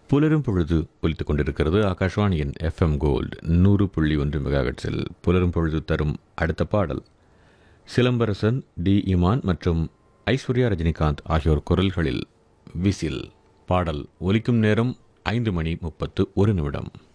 புலரும் பொழுது ஒலித்துக் கொண்டிருக்கிறது. ஆகாஷ்வாணியின் எஃப்எம் கோல்டு 100.1 மெகாஹெர்ட்ஸில் புலரும் பொழுது தரும் அடுத்த பாடல் சிலம்பரசன், டி இமான் மற்றும் ஐஸ்வர்யா ரஜினிகாந்த் ஆகியோர் குரல்களில் விசில். பாடல் ஒலிக்கும் நேரம் 5:31.